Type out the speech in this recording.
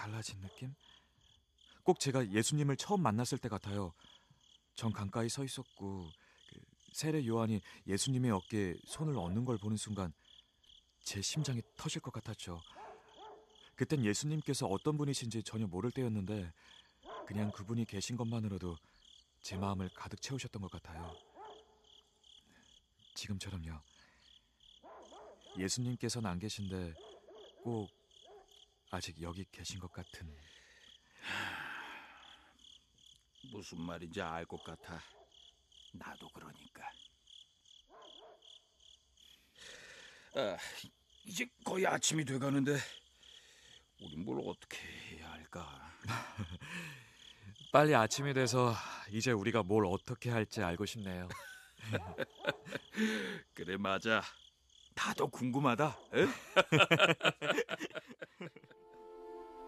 달라진 느낌? 꼭 제가 예수님을 처음 만났을 때 같아요. 전 강가에 서 있었고 세례 요한이 예수님의 어깨에 손을 얹는 걸 보는 순간 제 심장이 터질 것 같았죠. 그땐 예수님께서 어떤 분이신지 전혀 모를 때였는데 그냥 그분이 계신 것만으로도 제 마음을 가득 채우셨던 것 같아요. 지금처럼요. 예수님께서는 안 계신데 꼭 아직 여기 계신 것 같은. 무슨 말인지 알 것 같아. 나도 그러니까. 아, 이제 거의 아침이 돼가는데 우린 뭘 어떻게 해야 할까? 빨리 아침이 돼서 이제 우리가 뭘 어떻게 할지 알고 싶네요. 그래, 맞아. 나도 궁금하다. 에?